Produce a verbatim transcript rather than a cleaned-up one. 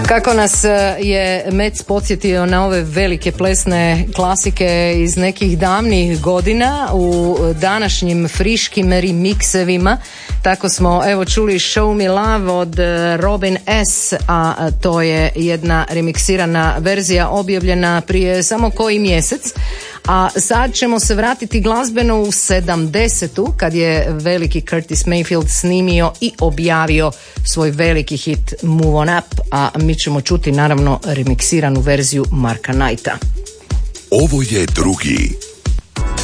Kako nas je Metz podsjetio na ove velike plesne klasike iz nekih davnih godina u današnjim friškim remiksevima, tako smo evo čuli Show Me Love od Robin S, a to je jedna remiksirana verzija objavljena prije samo koji mjesec. A sad ćemo se vratiti glazbeno u sedamdesetu kad je veliki Curtis Mayfield snimio i objavio svoj veliki hit Move On Up, a mi ćemo čuti naravno remiksiranu verziju Marka Knighta. Ovo je drugi